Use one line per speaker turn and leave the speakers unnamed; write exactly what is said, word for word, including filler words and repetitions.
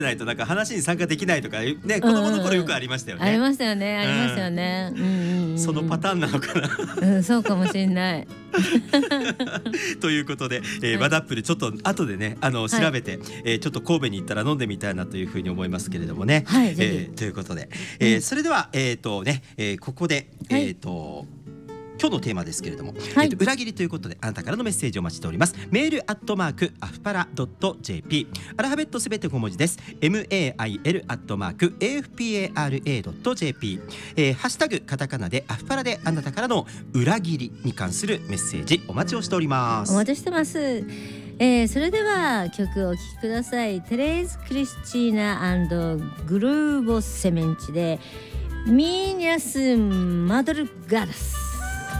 ないとなんか話に参加できないとかね、子供の頃よくありましたよね。
ありましたよね、ありましたよね。うんうんうん、
そのパターンなのかな。
うん、そうかもしれない。
ということで、えー、バダップルちょっと後でね、あの調べて、はい、えー、ちょっと神戸に行ったら飲んでみたいなというふうに思いますけれどもね。
はい、
えー、ということで、えーうん、それではえっ、ー、とね、えー、ここで、はい、えっ、ー、と。今日のテーマですけれども、はい、えー、と裏切りということであなたからのメッセージをお待ちしております。メールアットマークアフパラドット ジェーピー、 アルファベットすべて小文字です。 メール アットマーク エーエフピーエーアールエードット ジェーピー、えー、ハッシュタグカタカナでアフパラであなたからの裏切りに関するメッセージお待ちをしております。
お待ちしてます。えー、それでは曲をお聴きください。テレーズ・クリスチーナ&グルーボ・セメンチでミーニャス・マドルガラス。